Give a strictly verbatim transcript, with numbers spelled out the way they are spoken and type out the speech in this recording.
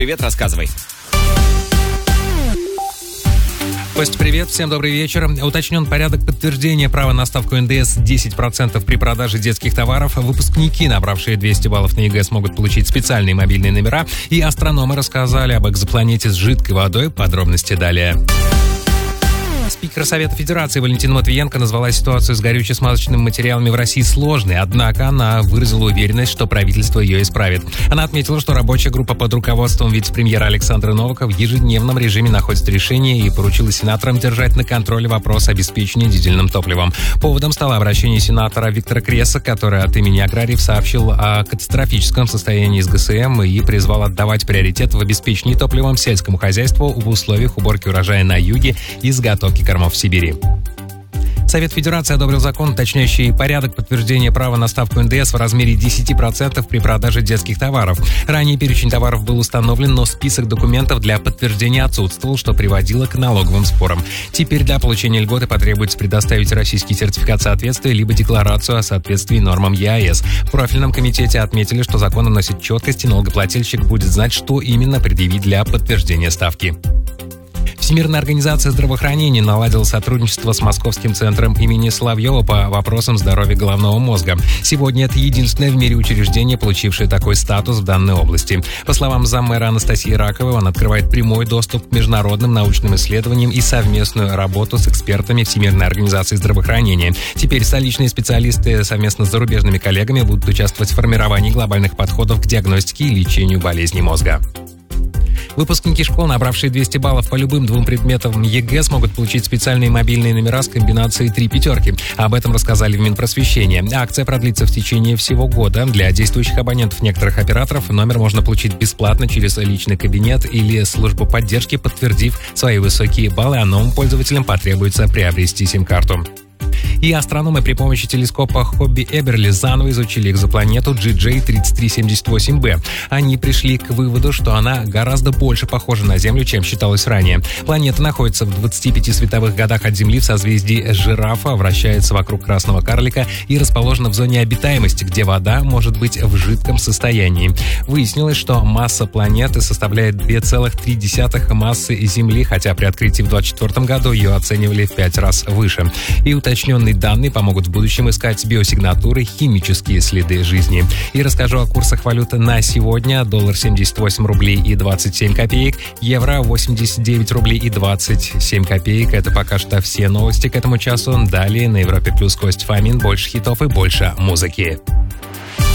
Привет, рассказывай. Кость, привет, всем добрый вечер. Уточнен порядок подтверждения права на ставку эн дэ эс десять процентов при продаже детских товаров. Выпускники, набравшие двести баллов на е гэ эс, смогут получить специальные мобильные номера. И астрономы рассказали об экзопланете с жидкой водой. Подробности далее. Спикер Совета Федерации Валентина Матвиенко назвала ситуацию с горюче-смазочными материалами в России сложной, однако она выразила уверенность, что правительство ее исправит. Она отметила, что рабочая группа под руководством вице-премьера Александра Новака в ежедневном режиме находит решение и поручила сенаторам держать на контроле вопрос обеспечения дизельным топливом. Поводом стало обращение сенатора Виктора Кресса, который от имени аграриев сообщил о катастрофическом состоянии с гэ эс эм и призвал отдавать приоритет в обеспечении топливом сельскому хозяйству в условиях уборки урожая на юге и заготовки кормов в Сибири. Совет Федерации одобрил закон, уточняющий порядок подтверждения права на ставку эн дэ эс в размере десять процентов при продаже детских товаров. Ранее перечень товаров был установлен, но список документов для подтверждения отсутствовал, что приводило к налоговым спорам. Теперь для получения льготы потребуется предоставить российский сертификат соответствия либо декларацию о соответствии нормам е а эс. В профильном комитете отметили, что закон вносит четкость, и налогоплательщик будет знать, что именно предъявить для подтверждения ставки. Всемирная организация здравоохранения наладила сотрудничество с Московским центром имени Соловьева по вопросам здоровья головного мозга. Сегодня это единственное в мире учреждение, получившее такой статус в данной области. По словам заммэра Анастасии Раковой, он открывает прямой доступ к международным научным исследованиям и совместную работу с экспертами Всемирной организации здравоохранения. Теперь столичные специалисты совместно с зарубежными коллегами будут участвовать в формировании глобальных подходов к диагностике и лечению болезней мозга. Выпускники школ, набравшие двести баллов по любым двум предметам е гэ эс, смогут получить специальные мобильные номера с комбинацией три пятерки. Об этом рассказали в Минпросвещении. Акция продлится в течение всего года. Для действующих абонентов некоторых операторов номер можно получить бесплатно через личный кабинет или службу поддержки, подтвердив свои высокие баллы, а новым пользователям потребуется приобрести сим-карту. И астрономы при помощи телескопа Хобби Эберли заново изучили экзопланету джи джей тридцать три семьдесят восемь бэ. Они пришли к выводу, что она гораздо больше похожа на Землю, чем считалось ранее. Планета находится в двадцати пяти световых годах от Земли в созвездии Жирафа, вращается вокруг красного карлика и расположена в зоне обитаемости, где вода может быть в жидком состоянии. Выяснилось, что масса планеты составляет две целых три десятых массы Земли, хотя при открытии в двадцать четвёртом году ее оценивали в пять раз выше. И уточненные данные помогут в будущем искать биосигнатуры, химические следы жизни. И расскажу о курсах валюты на сегодня. Доллар семьдесят восемь рублей и двадцать семь копеек, евро восемьдесят девять рублей и двадцать семь копеек. Это пока что все новости к этому часу. Далее на Европе Плюс Кость Фомин. Больше хитов и больше музыки.